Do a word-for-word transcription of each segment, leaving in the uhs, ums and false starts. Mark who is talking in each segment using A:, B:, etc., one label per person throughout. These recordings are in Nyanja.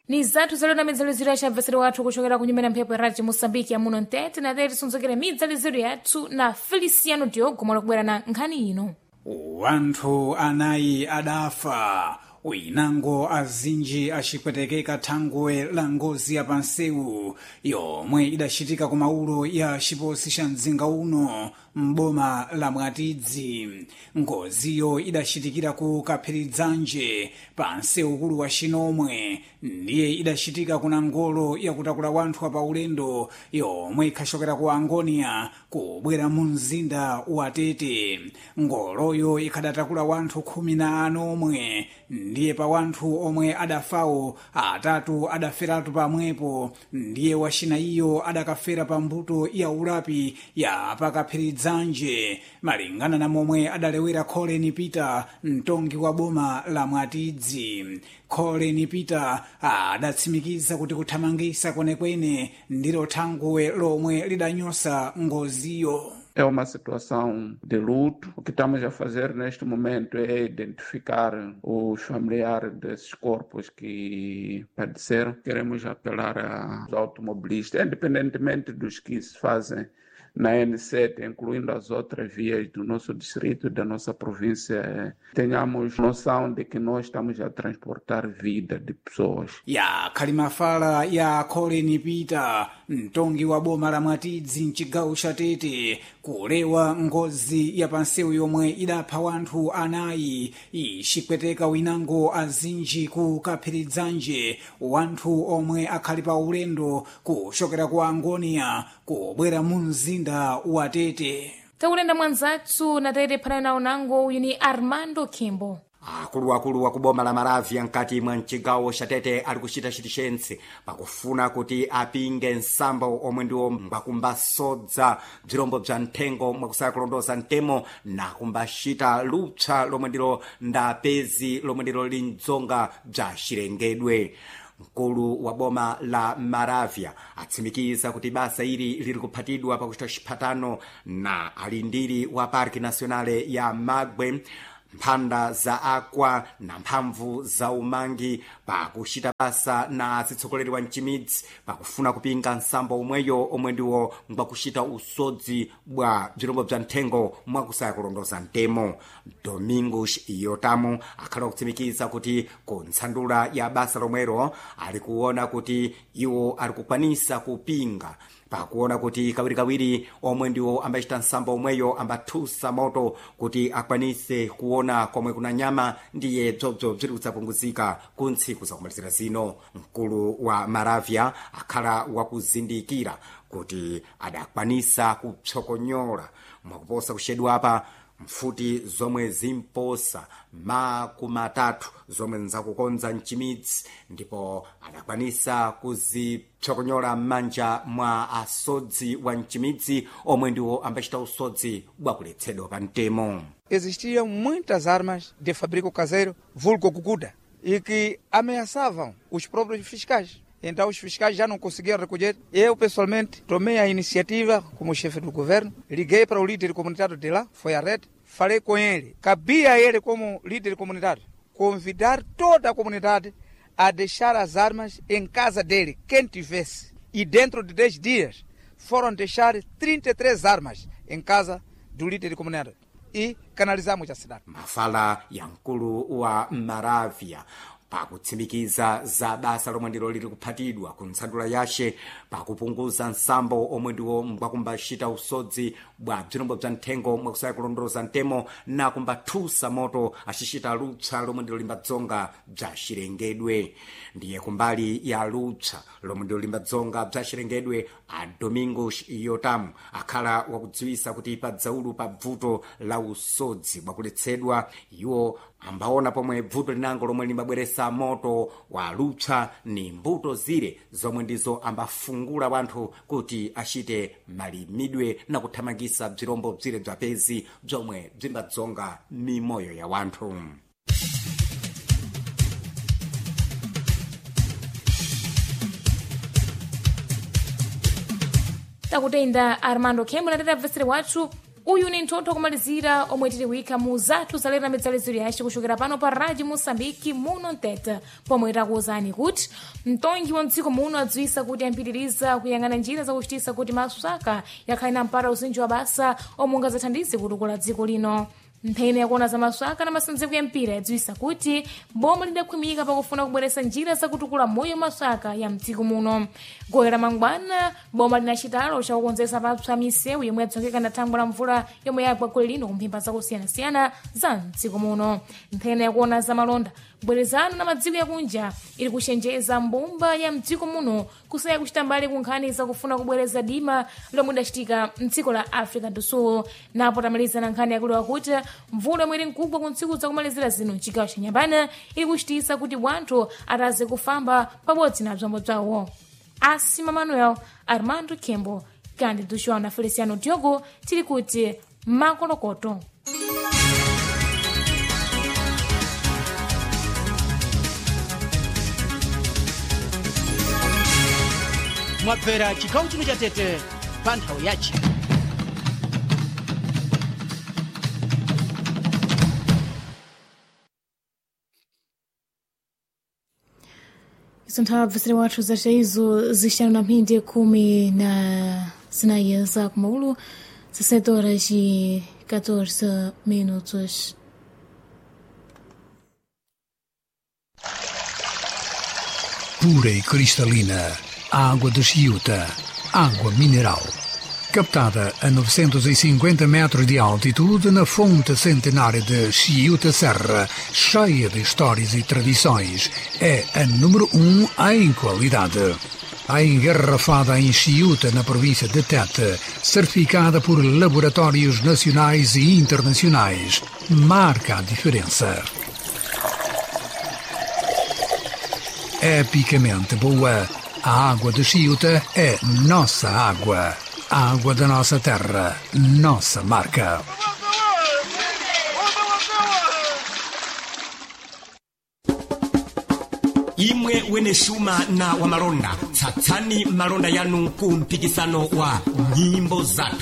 A: ni zathu zalona midzaliziro ya chabvesero wathu kuchokera kunyumena mphepo ya radio Moçambique ya muno ntete na tete sunzokera midzaliziro yathu na Feliciano Diogo mwana kubwera na nkhani ino.
B: Wanthu anayi adafa winango azinji achipwetekeka thangwe la ngozi ya pansewu yomwe idachitika ku maulo ya chiposi cha mzinga uno mboma la Mwatidzi. Ngoziyo idachitikira ku Kaphirizanje pansewu ukulu wa Chinomwe ndiye idachitika kuna ngolo yakutakula wanthu apa ulendo yomwe ikhachokera ku Angonia kubwera mu mzinda wa Tete. Ngoloyo ikhadatakula wanthu khumi na ano omwe ndiye pa wanthu omwe adafawo atatu adaferatu pamwepo ndiye wachinayiyo adakafera pa mbuto ya ulapi ya Pakaphirizanje malingana na momwe adalewera Colin Peter mtongi wa boma la Mwatidzi. Colin Peter adatsimikiza kuti kuthamangisa kwenekwene ndilo thangwe lomwe lidanyosa ngoziyo.
C: É uma situação de luto. O que estamos a fazer neste momento é identificar os familiares desses corpos que padeceram. Queremos apelar aos automobilistas, independentemente dos que se fazem na N sete, incluindo as outras vias do nosso distrito, da nossa província, tenhamos noção de que nós estamos a transportar vida de pessoas.
B: Ya kalimafala ya Colin Peter mtongi wa boma la Mwatidzi mchigawo cha Tete kulewa ngozi ya pansewu yomwe idapha wanthu anayi ichipweteka winango azinji ku Kaphirizanje wanthu omwe akhali pa ulendo kuchokera ku Angonia kubwera mu mzinda wa Tete.
A: Taulenda mwanzathu na Tete phana nawo nango uyu ni Armando Kimbo.
D: akuluakulu wa kuboma la Maravya nkati mwa mchigawo cha Tete ali kuchita chitixense pakufuna kuti apinge nsambo omwe ndiwo mbakumbasodza bzirombo bza nthengo mwakusaya kulondoza mtemo na kumbachita lupsa lomwe ndilo ndapezi lomwe ndilo lindzonga bza chilengedwe. Mkulu wa boma la Maravya atsimikiza kuti basa ili lili kuphatidwa pakuchita chiphatano na alindiri wa Parki Nacionale ya Magwe, mphanda za akwa na mphamvu za umangi pakuchita basa na zitsogoleri wa mchimidzi pakufuna kupinga nsambo omweyo omwe ndiwo ngwakuchita usodzi bwa bzirombo bza nthengo mwakusaya kulondoza mtemo. Domingos Iyotamu akhala kutsimikiza kuti kuntsandula ya basa lomwero ali kuona kuti iwo ali kukwanisa kupinga pakuona kuti kawirikawiri omwe ndiwo ambachita nsambo omweyo ambathusa moto kuti akwanise kuona komwe kuna nyama ndiye bzobzo bziri kutsapunguzika ku ntsiku zakumalizira zino. Mkulu wa Maravya akhala wakuzindikira kuti adakwanisa kupsokonyola mwakuposa kushedwa apa mfuti zomwe zimposa makumatatu zomwe nzakukonza mchimidzi ndipo adakwanisa kuzipsokonyola m'manja mwa asodzi wa mchimidzi omwe ndiwo ambachita usodzi bwakuletsedwa pa mtemo.
E: Existiam muitas armas de fabrico caseiro, vulgo cucuda, e que ameaçavam os próprios fiscais. Então os fiscais já não conseguiam recolher. Eu, pessoalmente, tomei a iniciativa como chefe do governo, liguei para o líder comunitário de lá, foi a rede, falei com ele. Cabia a ele, como líder comunitário, convidar toda a comunidade a deixar as armas em casa dele, quem tivesse. E dentro de dez dias foram deixar trinta e três armas em casa do líder comunitário. E canalizamos a cidade.
D: Mafala ya mkulu wa Maravya pakutsimikiza za basa lomwe ndilo lili kuphatidwa ku ntsandula yace pakupunguza nsambo omwe ndiwo mwakumbachita usodzi bwa bzirombo bza nthengo mwakusaya kulondoza mtemo na kumbathusa moto achichita lupsa lomwe ndilo limbadzonga bza chilengedwe. Ndiye kumbali ya lupsa lomwe ndilo limbadzonga bza chilengedwe a Domingos Iyotamu akhala wakudziwisa kuti padzaulu pa bvuto la usodzi bwakuletsedwa iwo ambaona pomwe bvuto linango lomwe limbabweresa moto wa lupsa ni mbuto zire zomwe ndizo ambafungula wanthu kuti achite malimidwe na kuthamangisa bzirombo bzire bzapezi bzomwe bzimbadzonga mimoyo ya wanthu.
A: Takutenda Armando Kimbo na tete abvesere wathu uyu ni mthotho kumalizira omwe tiliwika mu zathu zalera medzalezero yace kuchokera pano pa radio moçambique muno mtete pomwe takuwuzani kuti mtongi wa mdziko muno adziwisa kuti ampitiriza kuyang'ana njira zakuchitisa kuti masaka yakhale na mpata uzinji wa basa omwe ungazathandize kutukula dziko lino. Nthene yakuona za masaka na masanzeko ya mpira yadziwisa kuti boma lidakhwimika pakufuna kubweresa njira zakutukula moyo masaka ya mdziko muno. Goera mangwana boma lina chitalo chakukonzesa papsa misewu yomwe yadzongeka na thangwe la mvula yomwe yagwa kule lino kumphimba zakusiyana-siyana za mdziko muno. Nthene yakuona za malonda kubwerezana na madziko yakunja ili kuchenjeza mbumba ya mdziko muno kusaya kuchita mbali kunkhani zakufuna kubwereza dima lomwe lidachitika mdziko la Africa do Sul. Napo tamaliza na nkhani yakulewa kuti mvula yomwe ili mkubwa ku ntsiku zakumalizira zino mchigawo cha Nyambane ili kuchitisa kuti wanthu ataze kufamba pabodzi na bzombo bzawo. Asima Manuel, Armando Kembo, Cândido Joana Feliciano Diogo, tili kuti makolokoto.
F: Mwabvera chikawu chino cha Tete pa nthawi yace.
A: Izo nthabvisire wathu zace izo zixanu na mphindi kumi na zinayi za kumaulu dezessete horas e catorze minutos.
G: Pura e cristalina, água de Chiuta, água mineral. Captada a novecentos e cinquenta metros de altitude na fonte centenária de Chiuta Serra, cheia de histórias e tradições, é a número um em qualidade. A engarrafada em Chiuta, na província de Tete, certificada por laboratórios nacionais e internacionais, marca a diferença. Epicamente boa, a água de Chiuta é nossa água. A água da nossa terra, nossa marca.
D: imwe wene shuma na wa malonda tsatsani malonda yanu ku mpikisano wa nyimbo zatu.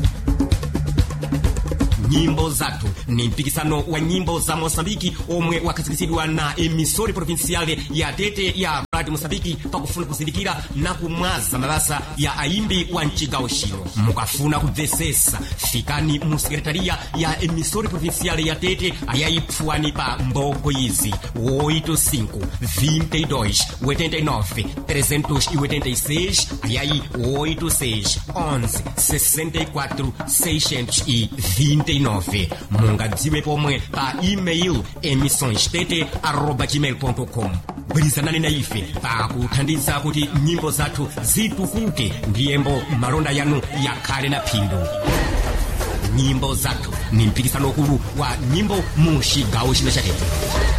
D: Nyimbo zatu ni mpikisano wa nyimbo za Mosambiki omwe wakazikisidwa na emisori provinciale ya Tete ya Radio Mosambiki pakufuna kuzindikira na kumwaza mabasa ya aimbi wa mchigawo chino. Mukafuna kubvesesa fikani mu sekretaria ya emisori provinciale ya Tete ayaipfuani pa mboko izi oito cinco, vinte e dois, oitenta e nove, trezentos e oitenta e seis, ayai oito seis, onze, sessenta e quatro, seiscentos e vinte e nove. Mungadziwe pomwe pa email emissõestete arroba gmail ponto com. Bwirizanani na ife pa kuthandiza kuti nyimbo zathu zitukuke ndiyembo malonda yanu yakhale na phindu. Nyimbo zathu ni mpikisano ukulu wa nyimbo mu chigawo chino cha Tete.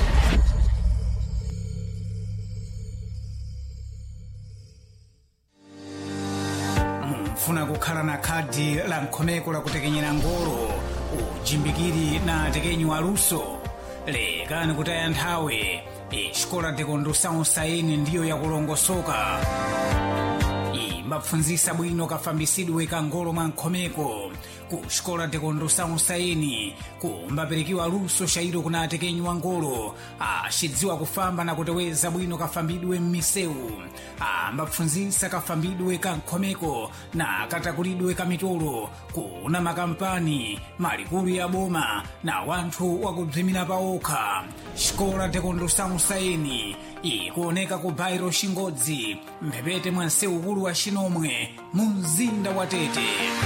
B: Mufuna kukhala na khadi la mkhomeko la kutekenyera ngolo, ujimbikiri na tekenyi aluso, lekani kutaya nthawi. Escola de Condução Saene ndiyo yakulongosoka. Imapfunzisa bwino kafambisidwe ka ngolo mwa mkhomeko. Ku Escola de Condução Saene kumbaperekiwa luso shairo kuna atekenyi wa ngolo acidziwa kufamba na kuteweza bwino kafambidwe m'misewu. Ambapfunzisa kafambidwe ka mkhomeko na katakulidwe ka mitolo kuna makampani malikulu ya boma na wanthu wakubzimira paokha. Escola de Condução Saene ikuoneka ku bairo Xingodzi mphepete mwa msewu ukulu wa Xinomwe mu mzinda wa Tete.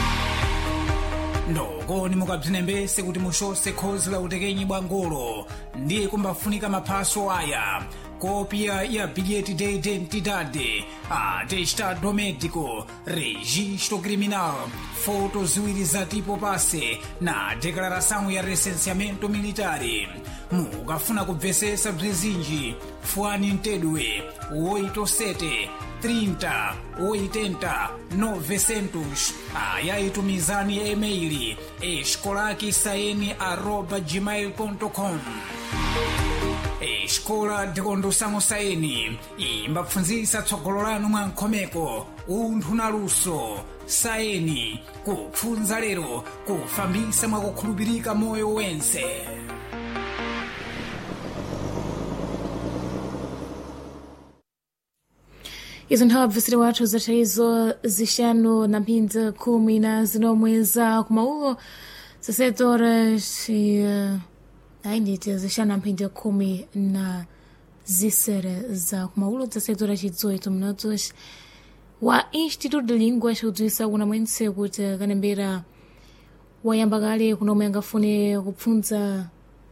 B: Ndokoni mukabzinembese kuti mushose khozi la utekenyi bwa ngolo ndiye kumbafunika maphaso aya: kopia ya bilhete de identidade, atestado médico, registro criminal, fotos ziwiri za tipo passe na declaração ya recenseamento militari. Mukafuna kubvesesa bzizinji fuani ntedwe oito sete, trinta, oitenta, novecentos. Ayaitumizani e-mail escolaquisaene arroba gmail ponto com. xikola ndikondosamo saeni imbapfunzisa tsogolo lanu mwa nkhomeko unthu na luso saeni kupfunza lero kufambisa mwakukhulupirika moyo wense.
A: izo nthawi bvisire wathu zathayizo zixanu na mphindza khumi na zinomwe za kumaulo dezessete horas e ai nditi zixanu na mphindza khumi na zisere za kumaulo dezessete horas e dezoito minutos. Wa Instituto de Línguas udziwisa kuna mwentse kuti kanembera wayamba kale kuno omwe angafune kupfunza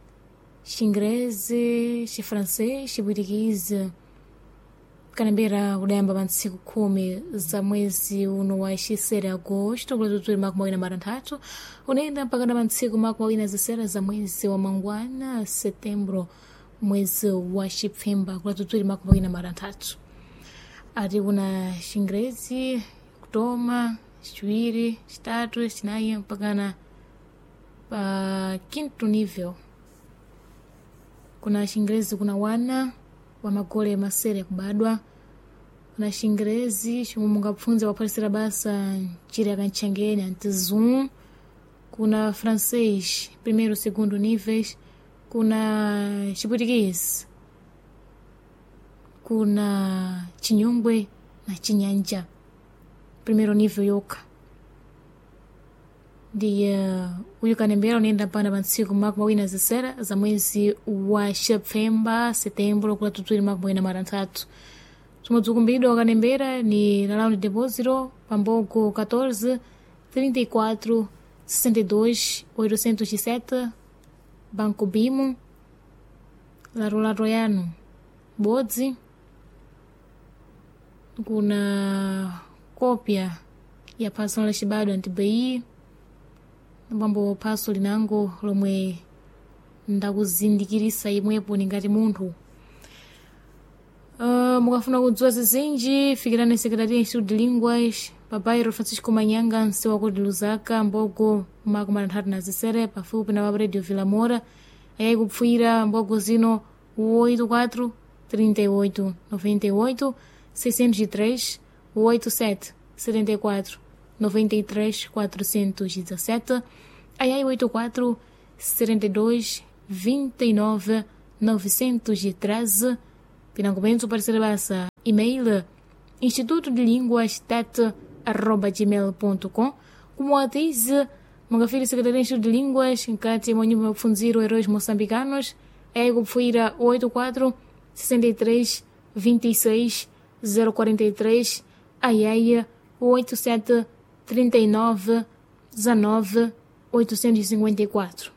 A: xingrezi xifrancês xipwitikizi kanembera kudayamba pa ntsiku khumi za mwezi uno wa xisere agosto kulatututi makumi mawiri na matanthatu unayenda mpakana pa ntsiku makumi mawiri na zisere za mwezi wa mangwana setembro mwezi wa xipfemba kulatututi makumi mawiri na matanthatu. Ati kuna xingrezi kutoma xiwiri xitatu xinayi mpakana pa quinto nível. Kuna xingrezi kuna wana wa magole masere kubadwa. Kuna xingrezi xomwe mungapfunze waphatirisira basa chiri akantchangeni antizum. Kuna francês primeiro segundo níveis. Kuna xipwitikizi. Kuna chinyungwe na chinyanja primeiro nível yoka. Ndiye uyu kanembera unaenda mpaka pa ntsiku makumi mawiri na zisere za mwezi wa xipfemba setembro kulatututi makumi mawiri na matanthatu. Tumodzukumbidwa wa kanembera ni na round deposito pambogo quatorze trinta e quatro sessenta e dois oitocentos e sete Banco Bimo Larola Royano Bodzi. Kuna kopya ya paso la xibado antibai mbambo paso linango lomwe ndakuzindikirisa imwepo ningati munthu. Uh, mukafuna kudziwa zizinji fikirani Secretaria Instituto de Línguas pa bairro Francisco Manyanga msewu kuti Luzaka mbogo makumi matanthatu na zisere pafupi na pa Radio Vila Moura. Ayayi kupfuira mbogo zino oito quatro trinta e oito noventa e oito seiscentos e três oitenta e sete setenta e quatro noventa e três quatrocentos e dezessete. Ayayi oitenta e quatro setenta e dois vinte e nove novecentos e treze. Pinangomenso parecer basa e-mail instituto de línguas tet arroba gmail ponto com. Como atize mungafiri Secretaria Instituto de Línguas nkati mwa nyumba ya kufunziro heróis moçambicanos. Ayayi kupfuira oitenta e quatro sessenta e três vinte e seis zero quarenta e três. Ayayi oitenta e sete trinta e nove dezenove oitocentos e cinquenta e quatro.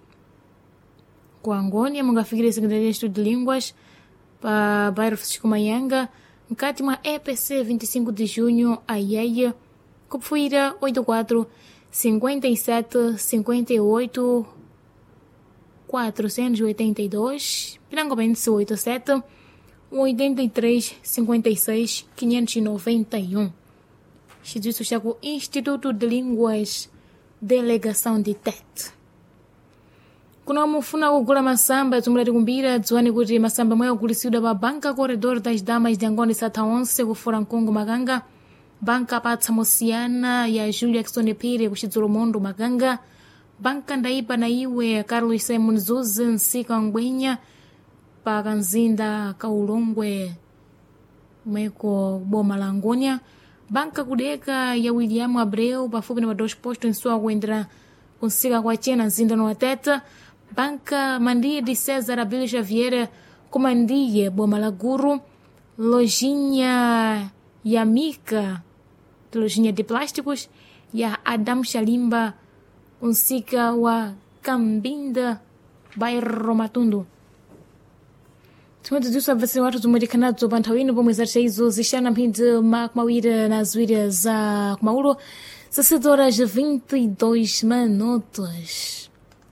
A: Com Angônia mungafikiri Secretaria Instituto de Línguas pa bairro Francisco Manyanga nkati mwa E P C vinte e cinco de junho. Ayayi kupfuira oitenta e quatro cinquenta e sete cinquenta e oito quatrocentos e oitenta e dois. Pinangomense oitenta e sete oitenta e três cinquenta e seis quinhentos e noventa e um. Xidziso xa ku Instituto de Línguas Delegação de Tete. Kuna mufuna kugula masamba tumulati kumbira dziwani kuti masamba mwe akulisidwa pa banka corredor das damas de Angoni sata onse kufura Nkongo Makanga. Banka patsa mosiyana ya Julia Kisone Pire kuchidzolo mondo Makanga. Banka ndaipa na iwe Carlos Simon Zuzi nsika ngwenya pa kanzinda kaulongwe mweko boma la Angônia. Banka kudeka ya William Abreu pafupi na padoshi posto nsuwa kuendera kunsika kwa chena nzindano wa Tete. Banka Mandia de César Abílio Xavier Comandia boma la Guru. Lojinha ya Mica lojinha de plásticos ya Adam Shalimba unsika wa Cambinda bairro Matundu. Tumati disso avese watu tumodikanadzo pa nthawini pomwe zathayizo zixana mphindi makumi mawiri na ziwiri za kumaulo. dezessete horas e vinte e dois minutos.